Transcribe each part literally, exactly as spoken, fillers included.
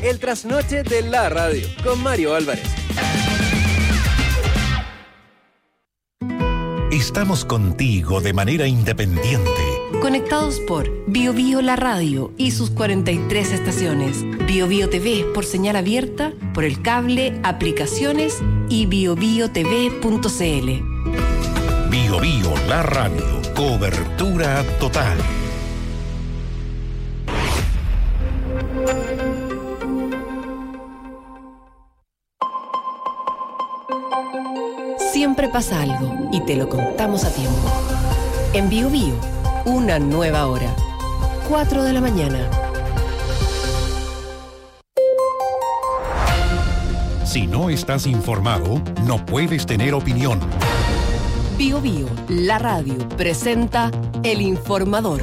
el trasnoche de la radio, con Mario Álvarez. Estamos contigo de manera independiente. Conectados por Bio Bio La Radio y sus cuarenta y tres estaciones. Bio Bio T V por señal abierta, por el cable, aplicaciones y bio bio t v punto c l. Bio Bio La Radio. Cobertura total. Siempre pasa algo y te lo contamos a tiempo. En Bio Bio, una nueva hora. cuatro de la mañana. Si no estás informado, no puedes tener opinión. Bio Bio, la radio, presenta El Informador.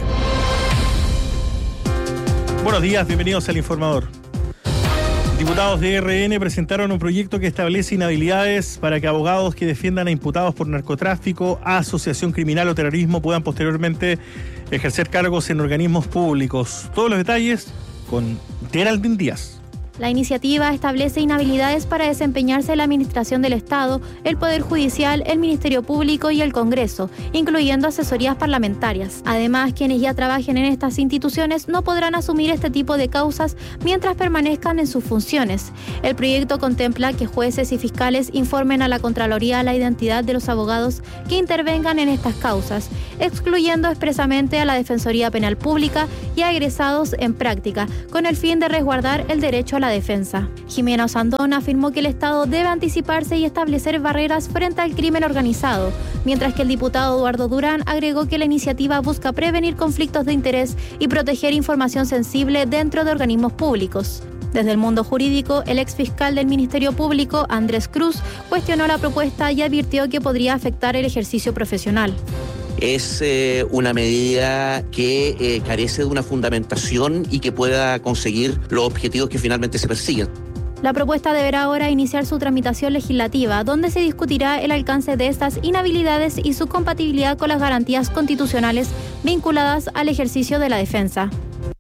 Buenos días, bienvenidos al Informador. Diputados de R N presentaron un proyecto que establece inhabilidades para que abogados que defiendan a imputados por narcotráfico, asociación criminal o terrorismo puedan posteriormente ejercer cargos en organismos públicos. Todos los detalles con Geraldine Díaz. La iniciativa establece inhabilidades para desempeñarse en la administración del Estado, el Poder Judicial, el Ministerio Público y el Congreso, incluyendo asesorías parlamentarias. Además, quienes ya trabajen en estas instituciones no podrán asumir este tipo de causas mientras permanezcan en sus funciones. El proyecto contempla que jueces y fiscales informen a la Contraloría la identidad de los abogados que intervengan en estas causas, excluyendo expresamente a la Defensoría Penal Pública y a egresados en práctica, con el fin de resguardar el derecho a la defensa. Jimena Osandón afirmó que el Estado debe anticiparse y establecer barreras frente al crimen organizado, mientras que el diputado Eduardo Durán agregó que la iniciativa busca prevenir conflictos de interés y proteger información sensible dentro de organismos públicos. Desde el mundo jurídico, el exfiscal del Ministerio Público, Andrés Cruz, cuestionó la propuesta y advirtió que podría afectar el ejercicio profesional. Es eh, una medida que eh, carece de una fundamentación y que pueda conseguir los objetivos que finalmente se persiguen. La propuesta deberá ahora iniciar su tramitación legislativa, donde se discutirá el alcance de estas inhabilidades y su compatibilidad con las garantías constitucionales vinculadas al ejercicio de la defensa.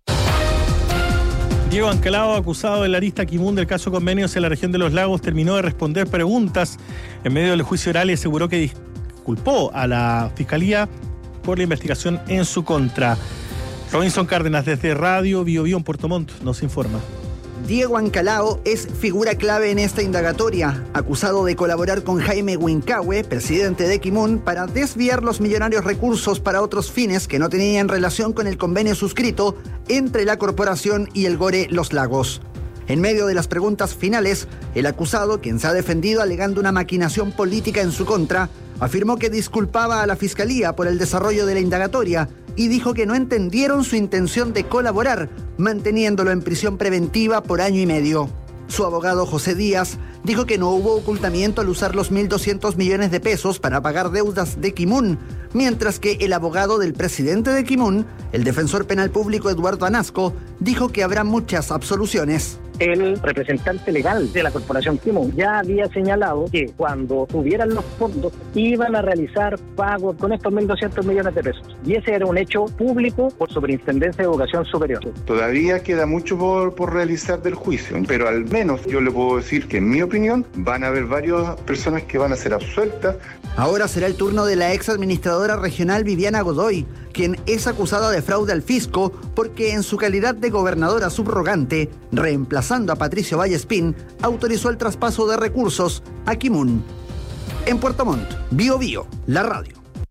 Diego Ancalao, acusado de la arista Kimun del caso Convenios en la región de Los Lagos, terminó de responder preguntas en medio del juicio oral y aseguró que culpó a la Fiscalía por la investigación en su contra. Robinson Cárdenas, desde Radio Bio Bio en Puerto Montt, nos informa. Diego Ancalao es figura clave en esta indagatoria, acusado de colaborar con Jaime Huincahue, presidente de Kimun, para desviar los millonarios recursos para otros fines que no tenían relación con el convenio suscrito entre la corporación y el Gore Los Lagos. En medio de las preguntas finales, el acusado, quien se ha defendido alegando una maquinación política en su contra, afirmó que disculpaba a la Fiscalía por el desarrollo de la indagatoria y dijo que no entendieron su intención de colaborar, manteniéndolo en prisión preventiva por año y medio. Su abogado José Díaz dijo que no hubo ocultamiento al usar los mil doscientos millones de pesos para pagar deudas de Kimun, mientras que el abogado del presidente de Kimun, el defensor penal público Eduardo Anasco, dijo que habrá muchas absoluciones. El representante legal de la corporación Kimun ya había señalado que cuando tuvieran los fondos iban a realizar pagos con estos mil doscientos millones de pesos. Y ese era un hecho público por Superintendencia de Educación Superior. Todavía queda mucho por, por realizar del juicio, pero al menos yo le puedo decir que en mi opinión van a haber varias personas que van a ser absueltas. Ahora será el turno de la ex administradora regional Viviana Godoy, quien es acusada de fraude al fisco porque en su calidad de gobernadora subrogante, reemplazando a Patricio Vallespín, autorizó el traspaso de recursos a Kimun. En Puerto Montt, Bio Bio, la radio.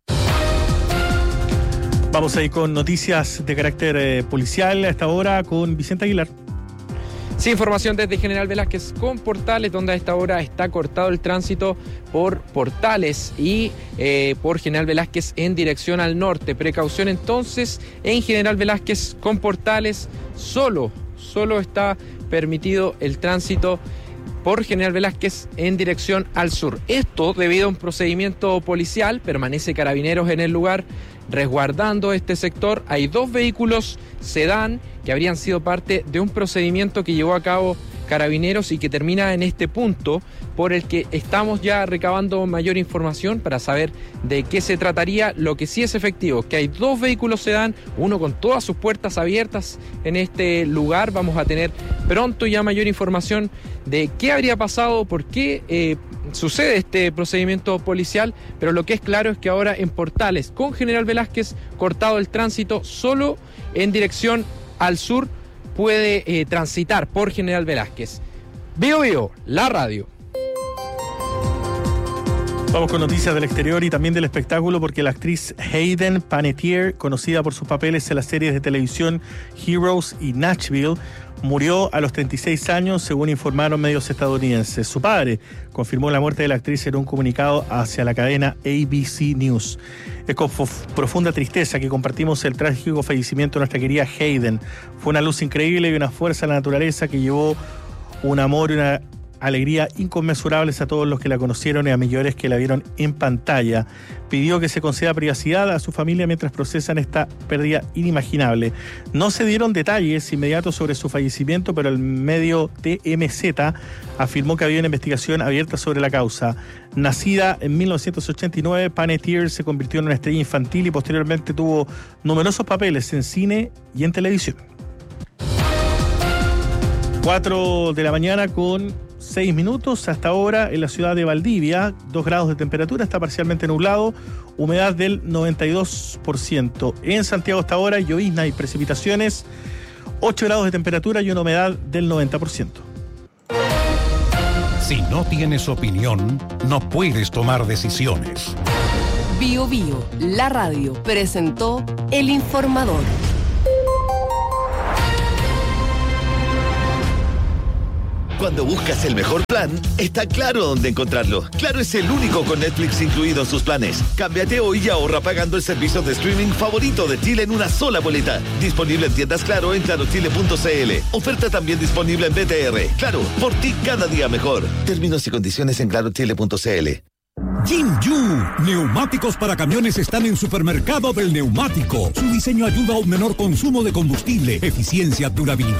Vamos ahí con noticias de carácter eh, policial a esta hora con Vicente Aguilar. Sí, información desde General Velázquez con Portales, donde a esta hora está cortado el tránsito por Portales y eh, por General Velázquez en dirección al norte. Precaución entonces en General Velázquez con Portales, solo, solo está permitido el tránsito por General Velázquez en dirección al sur. Esto debido a un procedimiento policial, permanece Carabineros en el lugar resguardando este sector. Hay dos vehículos sedán que habrían sido parte de un procedimiento que llevó a cabo Carabineros y que termina en este punto por el que estamos ya recabando mayor información para saber de qué se trataría. Lo que sí es efectivo, que hay dos vehículos sedán, uno con todas sus puertas abiertas en este lugar. Vamos a tener pronto ya mayor información de qué habría pasado, por qué eh, sucede este procedimiento policial, pero lo que es claro es que ahora en Portales, con General Velázquez, cortado el tránsito, solo en dirección al sur puede eh, transitar por General Velázquez. Bio Bio, la radio. Vamos con noticias del exterior y también del espectáculo, porque la actriz Hayden Panettiere, conocida por sus papeles en las series de televisión Heroes y Nashville, murió a los treinta y seis años, según informaron medios estadounidenses. Su padre confirmó la muerte de la actriz en un comunicado hacia la cadena A B C News. Es con profunda tristeza que compartimos el trágico fallecimiento de nuestra querida Hayden. Fue una luz increíble y una fuerza a la naturaleza que llevó un amor y una alegría inconmensurables a todos los que la conocieron y a millones que la vieron en pantalla. Pidió que se conceda privacidad a su familia mientras procesan esta pérdida inimaginable. No se dieron detalles inmediatos sobre su fallecimiento, pero el medio T M Z afirmó que había una investigación abierta sobre la causa. Nacida en mil novecientos ochenta y nueve, Panettiere se convirtió en una estrella infantil y posteriormente tuvo numerosos papeles en cine y en televisión. cuatro de la mañana con seis minutos. Hasta ahora en la ciudad de Valdivia, dos grados de temperatura, está parcialmente nublado, humedad del noventa y dos por ciento. En Santiago hasta ahora llovizna y precipitaciones, ocho grados de temperatura y una humedad del noventa por ciento. Si no tienes opinión, no puedes tomar decisiones. Bio Bio, la radio, presentó El Informador. Cuando buscas el mejor plan, está claro dónde encontrarlo. Claro es el único con Netflix incluido en sus planes. Cámbiate hoy y ahorra pagando el servicio de streaming favorito de Chile en una sola boleta. Disponible en tiendas Claro en claro chile punto c l. Oferta también disponible en B T R. Claro, por ti cada día mejor. Términos y condiciones en claro chile punto c l. Jinju, neumáticos para camiones están en Supermercado del Neumático. Su diseño ayuda a un menor consumo de combustible, eficiencia, durabilidad